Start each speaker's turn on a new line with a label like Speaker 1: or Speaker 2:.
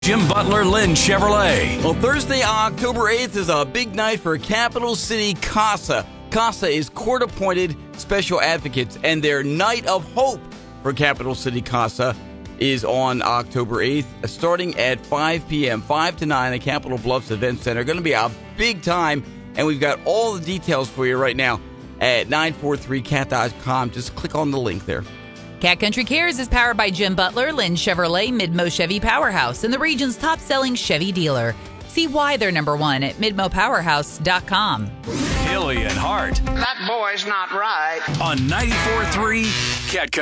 Speaker 1: Jim Butler, Lynn Chevrolet.
Speaker 2: Well, Thursday, October 8th is a big night for Capital City CASA. CASA is court-appointed special advocates, and their Night of Hope for Capital City CASA is on October 8th, starting at 5 p.m., 5 to 9 at Capitol Bluffs Event Center. Going to be a big time, and we've got all the details for you right now at 943cat.com. Just click on the link there.
Speaker 3: Cat Country Cares is powered by Jim Butler, Lynn Chevrolet, Midmo Chevy Powerhouse, and the region's top-selling Chevy dealer. See why they're number one at MidmoPowerhouse.com.
Speaker 1: Hilly and Hart
Speaker 4: That boy's not right.
Speaker 1: on 94.3 Cat Country.